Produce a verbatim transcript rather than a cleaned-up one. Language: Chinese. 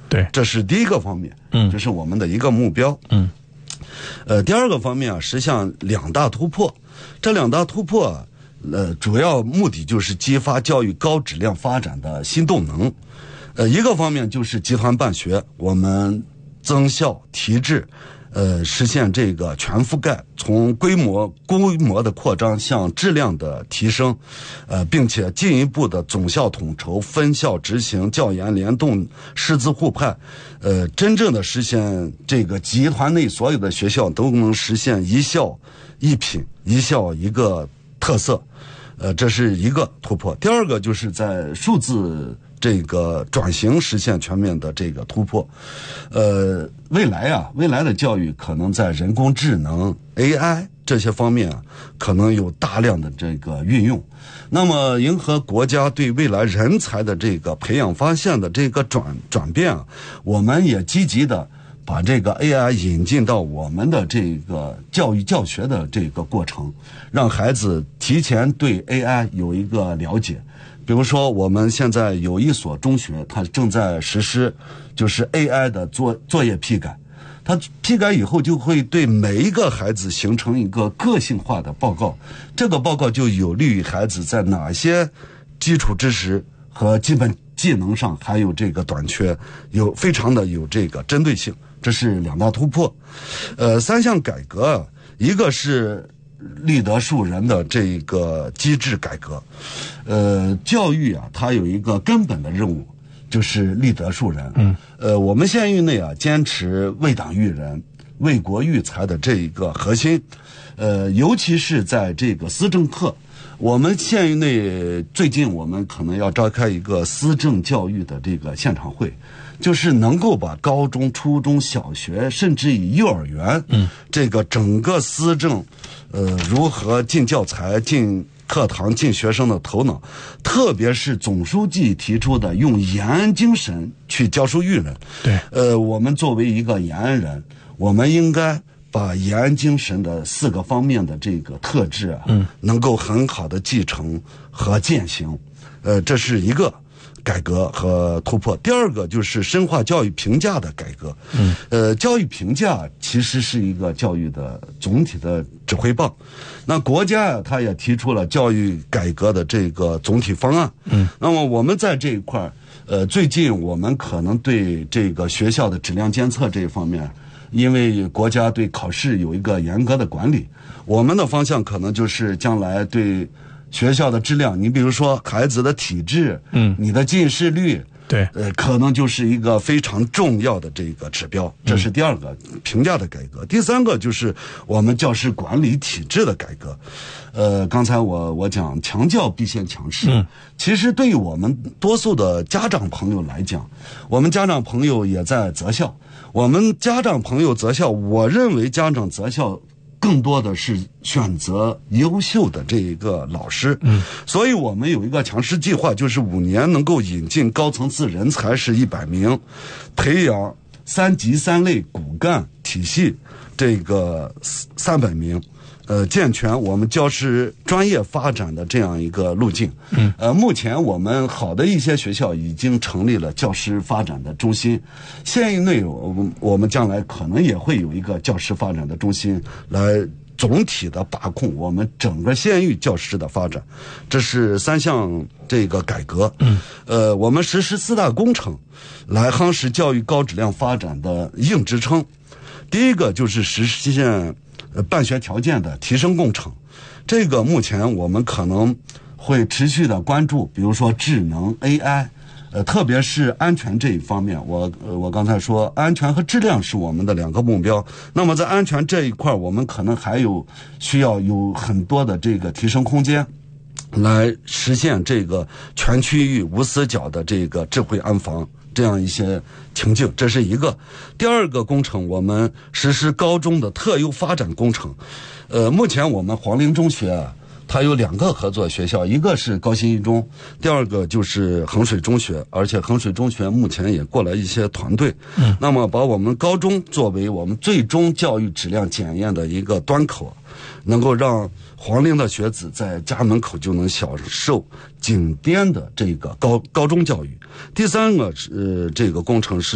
对， 这是第一个方面， 嗯， 这是我们的一个目标， 嗯， 呃，第二个方面啊，实现两大突破，这两大突破啊，呃，主要目的就是激发教育高质量发展的新动能，呃，一个方面就是集团办学，我们增效提质。呃，实现这个全覆盖，从规模规模的扩张向质量的提升，呃，并且进一步的总校统筹、分校执行、教研联动、师资互派，呃，真正的实现这个集团内所有的学校都能实现一校一品、一校一个特色，呃，这是一个突破。第二个就是在数字这个转型实现全面的这个突破，呃，未来啊，未来的教育可能在人工智能、A I 这些方面啊，可能有大量的这个运用。那么，迎合国家对未来人才的这个培养发现的这个转转变啊，我们也积极的把这个 A I 引进到我们的这个教育教学的这个过程，让孩子提前对 A I 有一个了解。比如说，我们现在有一所中学，它正在实施就是 A I 的作作业批改，它批改以后就会对每一个孩子形成一个个性化的报告，这个报告就有利于孩子在哪些基础知识和基本技能上还有这个短缺，有非常的有这个针对性，这是两大突破。呃，三项改革，一个是立德树人的这个机制改革，呃，教育啊，它有一个根本的任务，就是立德树人。嗯，呃，我们县域内啊，坚持为党育人、为国育才的这一个核心，呃，尤其是在这个思政课，我们县域内最近我们可能要召开一个思政教育的这个现场会。就是能够把高中、初中小学，甚至于幼儿园，嗯，这个整个思政，呃，如何进教材、进课堂、进学生的头脑，特别是总书记提出的用延安精神去教书育人。 对， 呃，我们作为一个延安人，我们应该把延安精神的四个方面的这个特质啊，嗯，能够很好的继承和践行。呃，这是一个改革和突破。第二个就是深化教育评价的改革。嗯，呃，教育评价其实是一个教育的总体的指挥棒。那国家呀，它也提出了教育改革的这个总体方案。嗯，那么我们在这一块，呃，最近我们可能对这个学校的质量监测这一方面，因为国家对考试有一个严格的管理，我们的方向可能就是将来对学校的质量，你比如说孩子的体质，嗯，你的近视率， 对， 呃，可能就是一个非常重要的这个指标，这是第二个评价的改革。第三个就是我们教师管理体制的改革。呃，刚才我我讲强教必先强师，嗯，其实对于我们多数的家长朋友来讲，我们家长朋友也在择校，我们家长朋友择校，我认为家长择校更多的是选择优秀的这一个老师，嗯，所以我们有一个强师计划，就是五年能够引进高层次人才是一百名，培养三级三类骨干体系这个三百名，呃，健全我们教师专业发展的这样一个路径。嗯，呃，目前我们好的一些学校已经成立了教师发展的中心，县域内我们我们将来可能也会有一个教师发展的中心来总体的把控我们整个县域教师的发展。这是三项这个改革。嗯，呃，我们实施四大工程来夯实教育高质量发展的硬支撑。第一个就是实现呃，办学条件的提升工程，这个目前我们可能会持续的关注，比如说智能 A I， 呃，特别是安全这一方面，我呃我刚才说安全和质量是我们的两个目标。那么在安全这一块，我们可能还有需要有很多的这个提升空间，来实现这个全区域无死角的这个智慧安防。这样一些情境，这是一个。第二个工程，我们实施高中的特优发展工程。呃，目前我们黄陵中学啊，它有两个合作学校，一个是高新一中，第二个就是衡水中学，而且衡水中学目前也过来一些团队。嗯，那么把我们高中作为我们最终教育质量检验的一个端口，能够让黄陵的学子在家门口就能享受顶尖的这个高高中教育。第三个呃，这个工程是